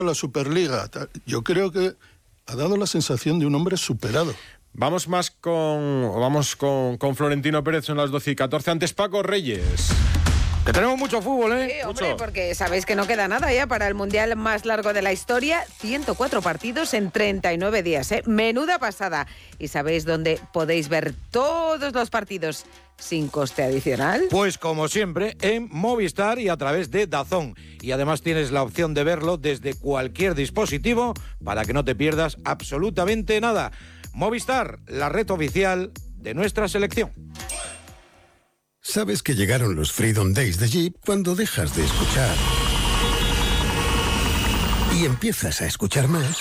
la Superliga. Yo creo que ha dado la sensación de un hombre superado. Vamos con Florentino Pérez, son las 12:14. Antes Paco Reyes. Que tenemos mucho fútbol, ¿eh? Sí, hombre, Mucho. porque sabéis que no queda nada ya para el Mundial más largo de la historia. 104 partidos en 39 días, ¿eh? Menuda pasada. ¿Y sabéis dónde podéis ver todos los partidos sin coste adicional? Pues como siempre, en Movistar y a través de DAZN. Y además tienes la opción de verlo desde cualquier dispositivo para que no te pierdas absolutamente nada. Movistar, la red oficial de nuestra selección. Sabes que llegaron los Freedom Days de Jeep cuando dejas de escuchar y empiezas a escuchar más.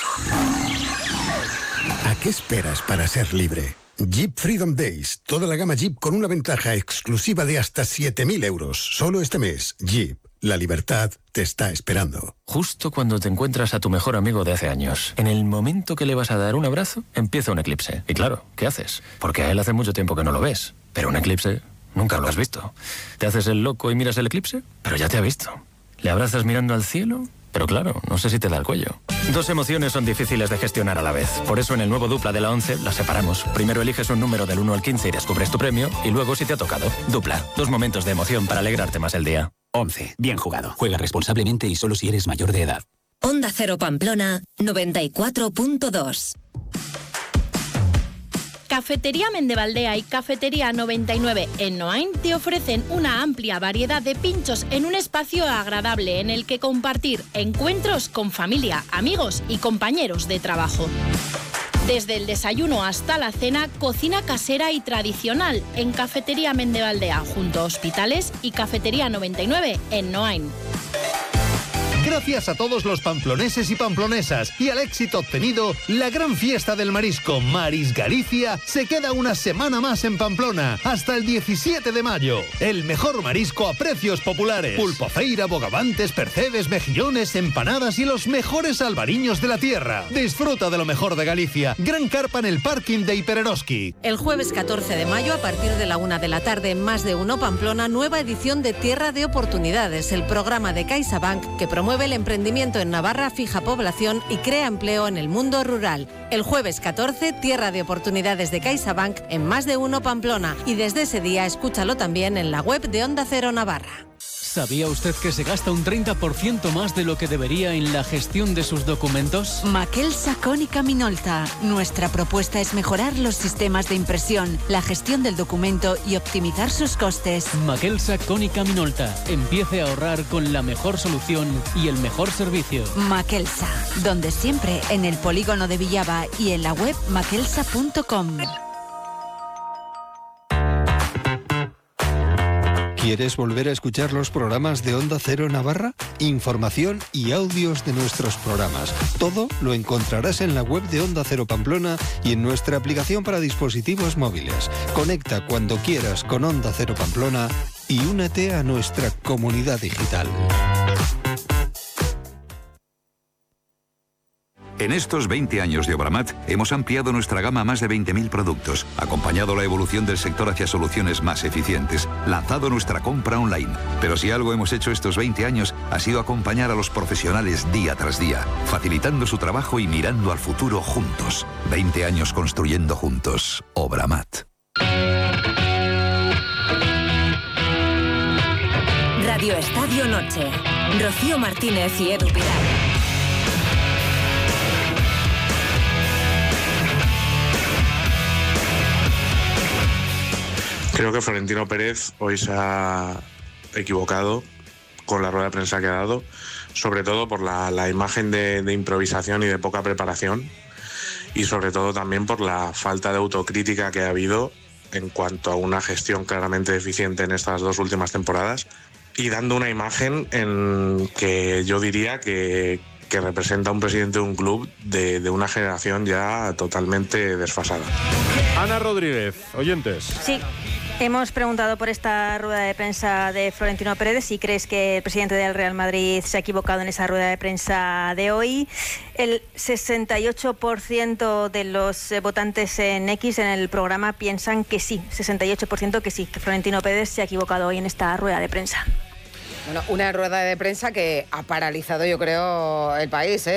¿A qué esperas para ser libre? Jeep Freedom Days, toda la gama Jeep con una ventaja exclusiva de hasta 7.000 euros. Solo este mes, Jeep, la libertad te está esperando. Justo cuando te encuentras a tu mejor amigo de hace años, en el momento que le vas a dar un abrazo, empieza un eclipse. Y claro, ¿qué haces? Porque a él hace mucho tiempo que no lo ves. Pero un eclipse nunca lo has visto. ¿Te haces el loco y miras el eclipse? Pero ya te ha visto. ¿Le abrazas mirando al cielo? Pero claro, no sé si te da el cuello. Dos emociones son difíciles de gestionar a la vez. Por eso en el nuevo Dupla de la 11 las separamos. Primero eliges un número del 1 al 15 y descubres tu premio. Y luego si te ha tocado. Dupla. Dos momentos de emoción para alegrarte más el día. 11. Bien jugado. Juega responsablemente y solo si eres mayor de edad. Onda Cero Pamplona 94.2. Cafetería Mendevaldea y Cafetería 99 en Noain te ofrecen una amplia variedad de pinchos en un espacio agradable en el que compartir encuentros con familia, amigos y compañeros de trabajo. Desde el desayuno hasta la cena, cocina casera y tradicional en Cafetería Mendevaldea junto a Hospitales y Cafetería 99 en Noain. Gracias a todos los pamploneses y pamplonesas y al éxito obtenido, la gran fiesta del marisco Maris Galicia se queda una semana más en Pamplona, hasta el 17 de mayo. El mejor marisco a precios populares. Pulpofeira, bogavantes, percebes, mejillones, empanadas y los mejores albariños de la tierra. Disfruta de lo mejor de Galicia. Gran carpa en el parking de Hipereroski. El jueves 14 de mayo, a partir de la 1 de la tarde, en Más de Uno Pamplona, nueva edición de Tierra de Oportunidades, el programa de CaixaBank que promueve el emprendimiento en Navarra, fija población y crea empleo en el mundo rural. El jueves 14, Tierra de Oportunidades de CaixaBank en Más de Uno Pamplona. Y desde ese día escúchalo también en la web de Onda Cero Navarra. ¿Sabía usted que se gasta un 30% más de lo que debería en la gestión de sus documentos? Maquelsa Cónica Minolta. Nuestra propuesta es mejorar los sistemas de impresión, la gestión del documento y optimizar sus costes. Maquelsa Cónica Minolta. Empiece a ahorrar con la mejor solución y el mejor servicio. Maquelsa, donde siempre, en el polígono de Villaba y en la web maquelsa.com. ¿Quieres volver a escuchar los programas de Onda Cero Navarra? Información y audios de nuestros programas. Todo lo encontrarás en la web de Onda Cero Pamplona y en nuestra aplicación para dispositivos móviles. Conecta cuando quieras con Onda Cero Pamplona y únete a nuestra comunidad digital. En estos 20 años de Obramat hemos ampliado nuestra gama a más de 20.000 productos, acompañado la evolución del sector hacia soluciones más eficientes, lanzado nuestra compra online. Pero si algo hemos hecho estos 20 años ha sido acompañar a los profesionales día tras día, facilitando su trabajo y mirando al futuro juntos. 20 años construyendo juntos. Obramat. Radio Estadio Noche. Rocío Martínez y Edu Pidal. Creo que Florentino Pérez hoy se ha equivocado con la rueda de prensa que ha dado, sobre todo por la imagen de improvisación y de poca preparación, y sobre todo también por la falta de autocrítica que ha habido en cuanto a una gestión claramente deficiente en estas dos últimas temporadas, y dando una imagen en que yo diría que representa a un presidente de un club de una generación ya totalmente desfasada. Ana Rodríguez, oyentes. Sí. Hemos preguntado por esta rueda de prensa de Florentino Pérez si crees que el presidente del Real Madrid se ha equivocado en esa rueda de prensa de hoy. El 68% de los votantes en X en el programa piensan que sí, 68% que sí, que Florentino Pérez se ha equivocado hoy en esta rueda de prensa. Bueno, una rueda de prensa que ha paralizado, yo creo, el país, ¿eh?